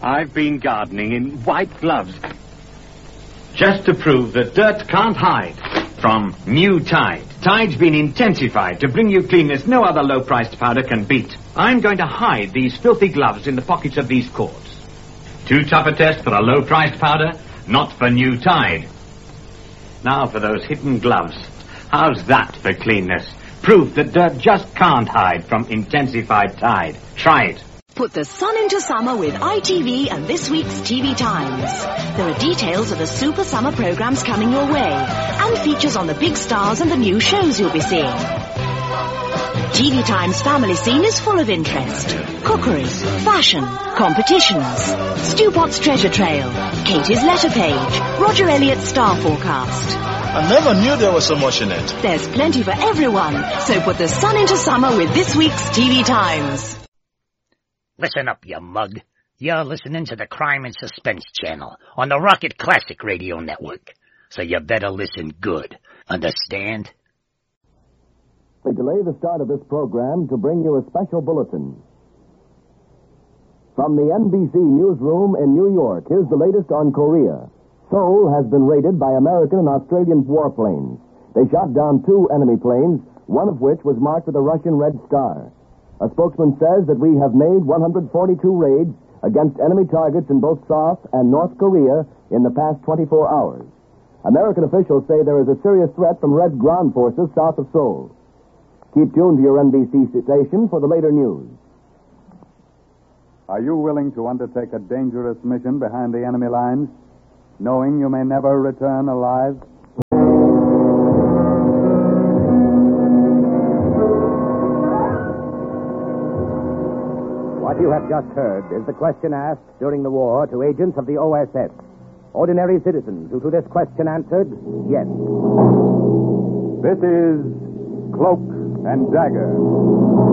I've been gardening in white gloves just to prove that dirt can't hide from new Tide. Tide's been intensified to bring you cleanness no other low-priced powder can beat. I'm going to hide these filthy gloves in the pockets of these cords. Too tough a test for a low-priced powder? Not for new Tide. Now for those hidden gloves. How's that for cleanness? Proof that dirt just can't hide from intensified Tide. Try it. Put the sun into summer with ITV and this week's TV Times. There are details of the super summer programs coming your way and features on the big stars and the new shows you'll be seeing. TV Times family scene is full of interest. Cookery, fashion, competitions, Stu Potts treasure trail, Katie's letter page, Roger Elliott's star forecast. I never knew there was so much in it. There's plenty for everyone, so put the sun into summer with this week's TV Times. Listen up, you mug. You're listening to the Crime and Suspense channel on the Rocket Classic Radio Network. So you better listen good. Understand? We delay the start of this program to bring you a special bulletin. From the NBC newsroom in New York, here's the latest on Korea. Seoul has been raided by American and Australian warplanes. They shot down 2 enemy planes, one of which was marked with a Russian Red Star. A spokesman says that we have made 142 raids against enemy targets in both South and North Korea in the past 24 hours. American officials say there is a serious threat from Red ground forces south of Seoul. Keep tuned to your NBC station for the later news. Are you willing to undertake a dangerous mission behind the enemy lines, knowing you may never return alive? What you have just heard is the question asked during the war to agents of the OSS. Ordinary citizens who to this question answered, yes. This is Cloak and Dagger.